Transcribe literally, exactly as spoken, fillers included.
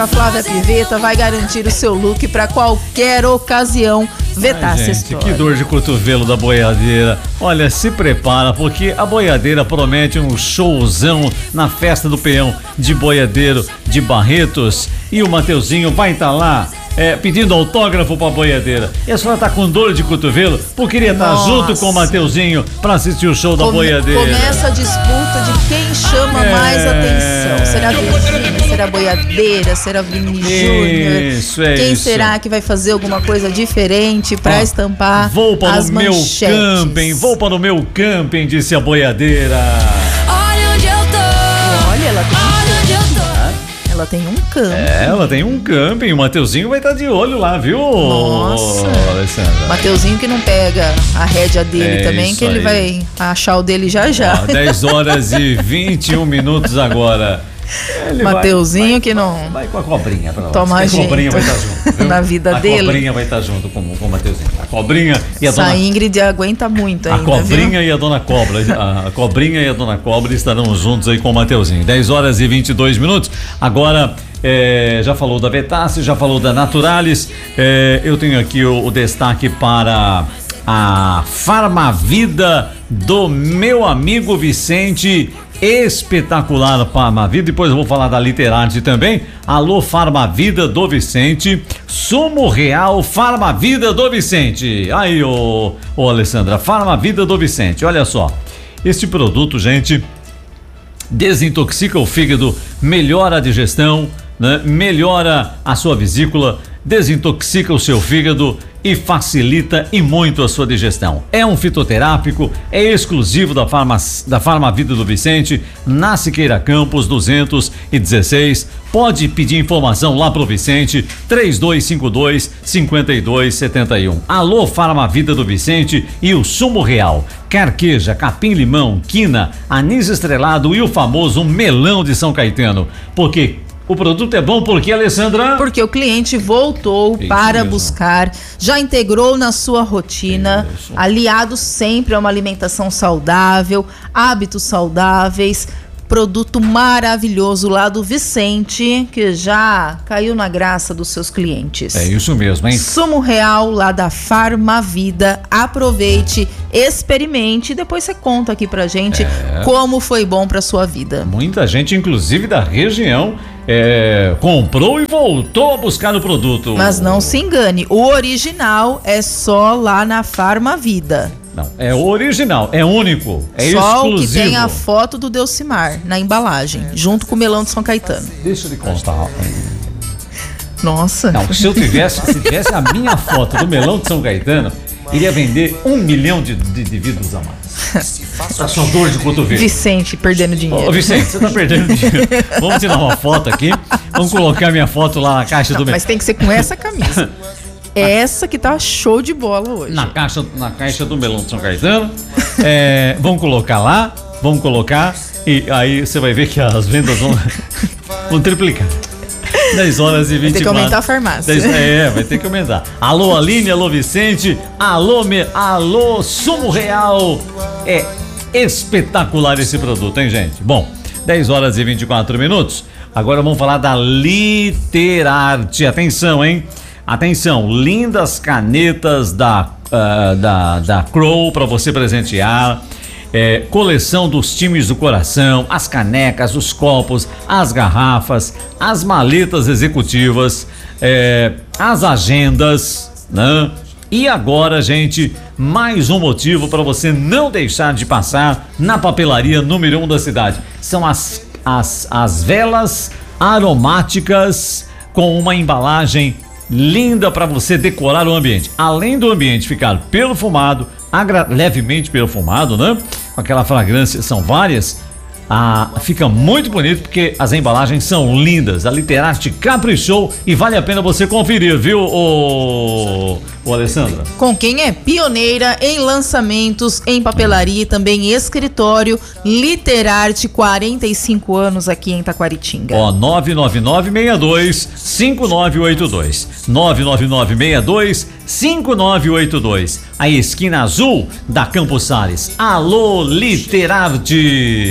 com a Flávia Piveta vai garantir o seu look para qualquer ocasião. Vetasse Ai, gente, que dor de cotovelo da boiadeira. Olha, se prepara, porque a boiadeira promete um showzão na festa do peão de boiadeiro de Barretos. E o Mateuzinho vai estar tá lá é, pedindo autógrafo pra boiadeira. E a senhora tá com dor de cotovelo? Porque queria estar tá junto com o Mateuzinho pra assistir o show da Come, boiadeira. Começa a disputa de quem chama é... mais atenção. Será a Virgínia? Será a boiadeira? Será a Vini Júnior? Isso, é Quem isso. será que vai fazer alguma coisa diferente pra ah, estampar vou para as o meu manchetes? camping, vou para o meu camping, disse a boiadeira. Olha onde eu tô. Olha, ela tem Olha onde eu tô. Ela tem um camping. É, ela tem um camping. O Mateuzinho vai estar de olho lá, viu? Nossa. Alessandra. Mateuzinho que não pega a rédea dele é também, que ele aí. vai achar o dele já já. Ó, dez horas e vinte e um minutos agora. Ele Mateuzinho vai, vai, que não vai com a cobrinha pra lá. toma a jeito cobrinha vai estar junto, viu? na vida a dele. A cobrinha vai estar junto com, com o Mateuzinho. A cobrinha e a Essa dona... Ingrid aguenta muito ainda, A cobrinha viu? e a dona cobra. A, a cobrinha e a dona cobra estarão juntos aí com o Mateuzinho. dez horas e vinte e dois minutos. Agora, é, já falou da Vetasse, já falou da Naturalis. É, eu tenho aqui o, o destaque para a Farmavida do meu amigo Vicente. Espetacular Farmavida. Depois eu vou falar da Literarte também. Alô, Farmavida do Vicente. Sumo Real Farmavida do Vicente. Aí, ô, ô Alessandra, Farmavida do Vicente. Olha só. Este produto, gente, desintoxica o fígado, melhora a digestão, né? Melhora a sua vesícula, desintoxica o seu fígado e facilita e muito a sua digestão. É um fitoterápico, é exclusivo da Farma, da Farmavida do Vicente, na Siqueira Campos duzentos e dezesseis. Pode pedir informação lá pro Vicente, três dois cinco dois, cinco dois sete um. Alô, Farmavida do Vicente e o Sumo Real. Carqueja, capim-limão, quina, anis estrelado e o famoso melão de São Caetano. Porque o produto é bom porque, Alessandra? Porque o cliente voltou Isso para mesmo. buscar, já integrou na sua rotina, Isso. aliado sempre a uma alimentação saudável, hábitos saudáveis, produto maravilhoso lá do Vicente, que já caiu na graça dos seus clientes. É isso mesmo, hein? Sumo Real lá da Farmavida. Aproveite, experimente e depois você conta aqui pra gente É. como foi bom pra sua vida. Muita gente, inclusive da região, é, comprou e voltou a buscar o produto. Mas não se engane, o original é só lá na Farmavida. Não, é original, é único, é Só exclusivo. o que tem a foto do Delcimar na embalagem, junto com o melão de São Caetano. Deixa eu lhe contar. Nossa. Não, se eu tivesse, se tivesse a minha foto do melão de São Caetano, iria vender um milhão de, de, de vidros a mais. Tá só dor de cotovelo. Vicente perdendo dinheiro. Ô, Vicente, você tá perdendo dinheiro. Vamos tirar uma foto aqui. Vamos colocar minha foto lá na caixa Não, do melão. mas tem que ser com essa camisa. Essa que tá show de bola hoje. Na caixa, na caixa do melão de São Caetano. É, vamos colocar lá, vamos colocar e aí você vai ver que as vendas vão, vão triplicar. dez horas e vinte e quatro. Vai ter que aumentar a farmácia. dez, é, vai ter que aumentar. Alô, Aline, alô, Vicente, alô, me, alô, Sumo Real. É espetacular esse produto, hein, gente? Bom, dez horas e vinte e quatro minutos. Agora vamos falar da Literarte. Atenção, hein? Atenção, lindas canetas da, uh, da, da Crow para você presentear. É, coleção dos times do coração, as canecas, os copos, as garrafas, as maletas executivas, é, as agendas, né? E agora, gente, mais um motivo para você não deixar de passar na papelaria número um da cidade. São as, as, as velas aromáticas com uma embalagem linda para você decorar o ambiente. Além do ambiente ficar perfumado, agra- levemente perfumado, né? Com aquela fragrância, são várias. Ah, fica muito bonito porque as embalagens são lindas. A Literarte caprichou e vale a pena você conferir, viu, ô, ô Alessandra? Com quem é pioneira em lançamentos, em papelaria e também em escritório, Literarte, quarenta e cinco anos aqui em Taquaritinga. Ó, nove nove nove seis dois cinco nove oito dois. nove nove nove seis dois cinco nove oito dois. A esquina azul da Campos Sales. Alô, Literarte!